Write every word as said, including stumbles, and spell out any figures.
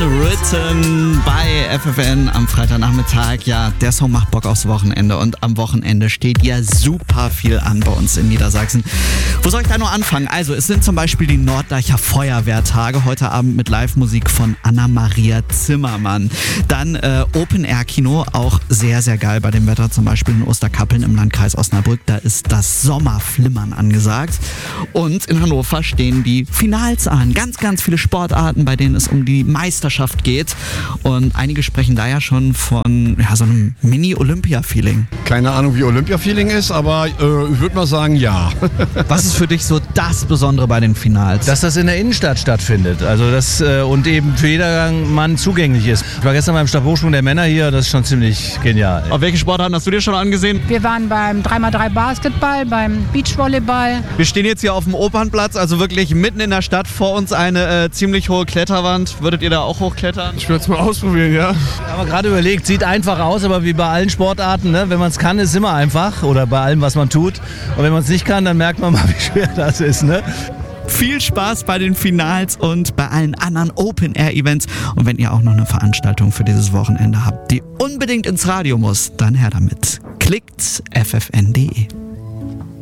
Written bei F F N am Freitagnachmittag. Ja, der Song macht Bock aufs Wochenende und am Wochenende steht ja super viel an bei uns in Niedersachsen. Wo soll ich da nur anfangen? Also, es sind zum Beispiel die Norddecher Feuerwehrtage, heute Abend mit Live-Musik von Anna-Maria Zimmermann. Dann äh, Open-Air-Kino, auch sehr, sehr geil bei dem Wetter, zum Beispiel in Osterkappeln im Landkreis Osnabrück. Da ist das Sommerflimmern angesagt. Und in Hannover stehen die Finals an. Ganz, ganz viele Sportarten, bei denen es um die Meisterschaft geht. Und einige sprechen da ja schon von ja, so einem Mini-Olympia-Feeling. Keine Ahnung, wie Olympia-Feeling ist, aber äh, ich würde mal sagen, ja. Was ist für dich so das Besondere bei den Finals? Dass das in der Innenstadt stattfindet, also das äh, und eben für jedermann zugänglich ist. Ich war gestern beim Stabhochsprung der Männer hier, das ist schon ziemlich genial. Auf welche Sportarten hast du dir schon angesehen? Wir waren beim drei mal drei Basketball, beim Beachvolleyball. Wir stehen jetzt hier auf dem Opernplatz, also wirklich mitten in der Stadt. Vor uns eine äh, ziemlich hohe Kletterwand. Würdet ihr da auch hochklettern? Ich würde es mal ausprobieren, ja. Wir haben gerade überlegt, sieht einfach aus, aber wie bei allen Sportarten, ne? Wenn man es kann, ist es immer einfach oder bei allem, was man tut. Und wenn man es nicht kann, dann merkt man mal, wie schwer das ist, ne? Viel Spaß bei den Finals und bei allen anderen Open-Air-Events. Und wenn ihr auch noch eine Veranstaltung für dieses Wochenende habt, die unbedingt ins Radio muss, dann her damit. Klickt f f n punkt d e.